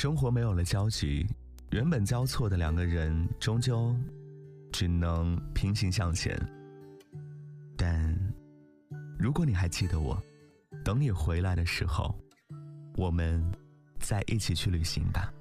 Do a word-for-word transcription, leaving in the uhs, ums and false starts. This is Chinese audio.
生活没有了交集，原本交错的两个人终究只能平行向前。但如果你还记得我，等你回来的时候，我们再一起去旅行吧。